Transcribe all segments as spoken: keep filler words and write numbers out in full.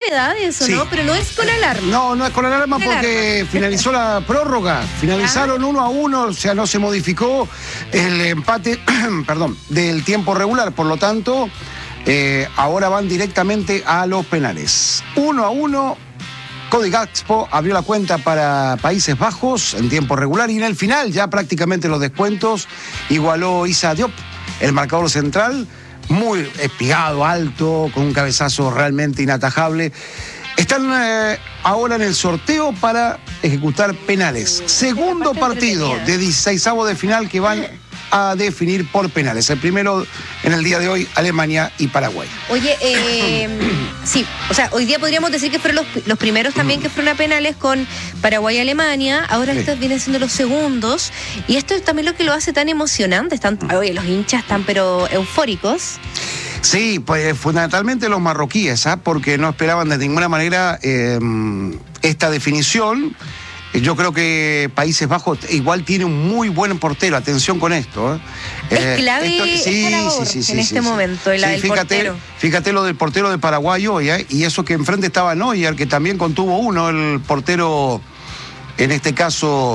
novedad eso, sí. ¿no? Pero no es con alarma. No, no es con alarma con porque alarma. Finalizó la prórroga. Finalizaron uno a uno, o sea, no se modificó el empate, perdón, del tiempo regular. Por lo tanto, eh, ahora van directamente a los penales. Uno a uno. Cody Gakpo abrió la cuenta para Países Bajos en tiempo regular y en el final, ya prácticamente los descuentos, igualó Issa Diop, el marcador central, muy espigado, alto, con un cabezazo realmente inatajable. Están eh, ahora en el sorteo para ejecutar penales. Segundo partido de dieciseisavo de final que van a definir por penales. El primero en el día de hoy, Alemania y Paraguay. Oye, eh, sí, o sea, hoy día podríamos decir que fueron los, los primeros también que fueron a penales con Paraguay y Alemania. Ahora sí. Estos vienen siendo los segundos. Y esto es también lo que lo hace tan emocionante. Están, oye, los hinchas están pero eufóricos. Sí, pues fundamentalmente los marroquíes, ¿ah? Porque no esperaban de ninguna manera eh, esta definición. Yo creo que Países Bajos igual tiene un muy buen portero. Atención con esto. ¿eh? Es eh, clave esto, sí, esta labor sí, sí, sí, en sí, este sí, momento, sí. La del fíjate, portero. Fíjate lo del portero de Paraguay hoy, ¿eh? Y eso que enfrente estaba Neuer, que también contuvo uno, el portero, en este caso,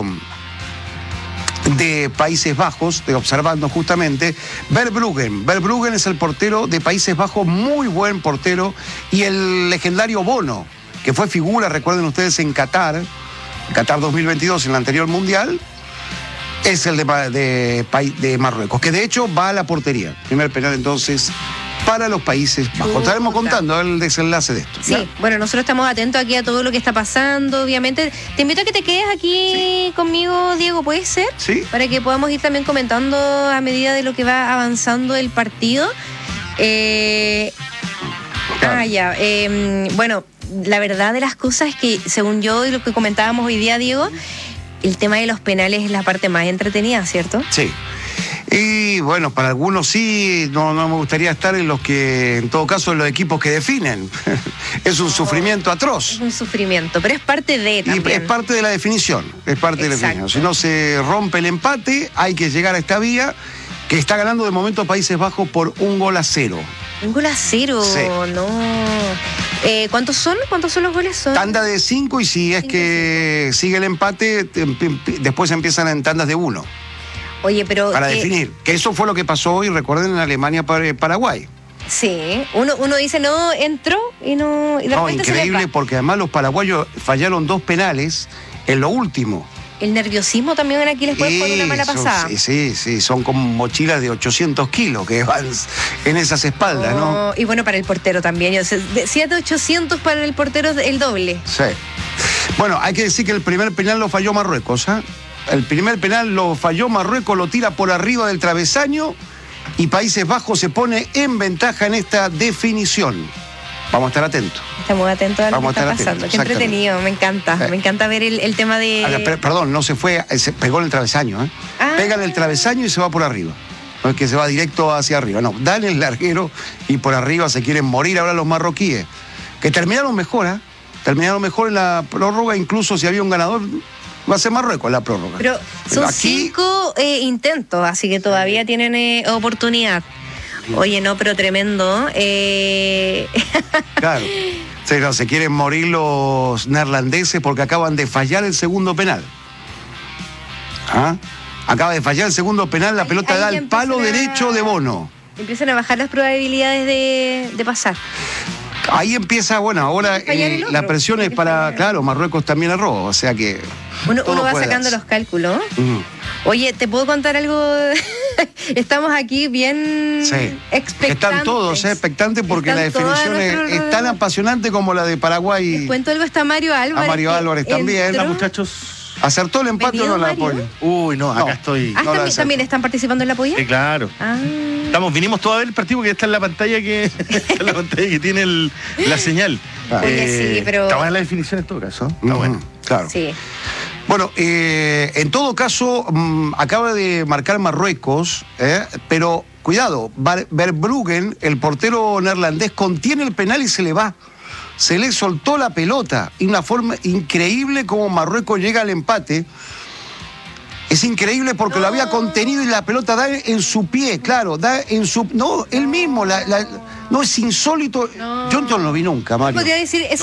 de Países Bajos, de observando justamente, Verbruggen. Verbruggen es el portero de Países Bajos, muy buen portero, y el legendario Bono, que fue figura, recuerden ustedes, en Qatar, Qatar dos mil veintidós, en el anterior mundial, es el de, de, de Marruecos, que de hecho va a la portería. Primer penal entonces para los Países Bajos. Estaremos contando el desenlace de esto. Sí, ¿no? Bueno, nosotros estamos atentos aquí a todo lo que está pasando, obviamente. Te invito a que te quedes aquí sí. conmigo, Diego, ¿puede ser? Sí. Para que podamos ir también comentando a medida de lo que va avanzando el partido. Eh... Claro. Ah, ya. Eh, bueno, la verdad de las cosas es que, según yo y lo que comentábamos hoy día, Diego, el tema de los penales es la parte más entretenida, ¿cierto? Sí. Y bueno, para algunos sí, no, no me gustaría estar en los que, en todo caso, en los equipos que definen. Es un no, sufrimiento atroz. Es un sufrimiento, pero es parte de también. Y es parte de la definición, es parte Exacto. de la definición. Si no se rompe el empate, hay que llegar a esta vía, que está ganando de momento Países Bajos por un gol a cero. Un gol a cero, sí. no. Eh, ¿Cuántos son? ¿Cuántos son los goles? Son tanda de cinco y si es cinco, que cinco. Sigue el empate, después empiezan en tandas de uno. Oye, pero... Para eh, definir, que eso fue lo que pasó hoy, recuerden, en Alemania-Paraguay. Sí, uno, uno dice, no, entró y no... Y de no, increíble, porque además los paraguayos fallaron dos penales en lo último. El nerviosismo también aquí les puede poner una mala pasada. Sí, sí, sí, son como mochilas de ochocientos kilos que van en esas espaldas, oh, ¿no? Y bueno, para el portero también. De siete a ochocientos para el portero el doble. Sí. Bueno, hay que decir que el primer penal lo falló Marruecos, ¿eh? El primer penal lo falló Marruecos, lo tira por arriba del travesaño y Países Bajos se pone en ventaja en esta definición. Vamos a estar atentos. Estamos atentos a lo Vamos que está pasando. Qué entretenido, me encanta. Eh. Me encanta ver el, el tema de... Ver, per, perdón, no se fue, se pegó en el travesaño, ¿eh? Ah. Pega en el travesaño y se va por arriba. No es que se va directo hacia arriba, no. Dan el larguero y por arriba se quieren morir ahora los marroquíes. Que terminaron mejor, ¿eh? Terminaron mejor en la prórroga, incluso si había un ganador... Va a ser Marruecos la prórroga. Pero son Pero aquí... cinco eh, intentos, así que todavía sí. tienen eh, oportunidad. Oye, no, pero tremendo. Eh... Claro. Sí, no, se quieren morir los neerlandeses porque acaban de fallar el segundo penal. ¿Ah? Acaba de fallar el segundo penal, la ahí, pelota ahí da el palo a... derecho de Bono. Empiezan a bajar las probabilidades de, de pasar. Ahí empieza, bueno, ahora eh, otro, la presión es para, fallar. Claro, Marruecos también erró, o sea que... Uno, uno va sacando darse. los cálculos. Uh-huh. Oye, ¿te puedo contar algo? Estamos aquí bien sí. expectantes. Están todos eh, expectantes porque Están la definición es, es tan apasionante como la de Paraguay. Les cuento algo, está Mario Álvarez. A Mario Álvarez también. Hola, muchachos. ¿Acertó el empate o no la apoyo? Uy, no, acá no. estoy. Ah, no ¿también, ¿también están participando en la apoyo? Sí, claro. Ah. Estamos, vinimos todos a ver el partido que está en la pantalla que, en la pantalla que tiene el, la señal. Ah. Oye, eh, sí, pero... Está buena la definición en todo caso. Está uh-huh. bueno. Claro. Sí. Bueno, eh, en todo caso, mmm, acaba de marcar Marruecos, eh, pero cuidado, Verbruggen, el portero neerlandés, contiene el penal y se le va. Se le soltó la pelota. Y una forma increíble como Marruecos llega al empate. Es increíble porque no. lo había contenido y la pelota da en su pie, claro, da en su... No, él mismo, la, la, no, es insólito. No. Yo no lo vi nunca, Mario. Podría decir, es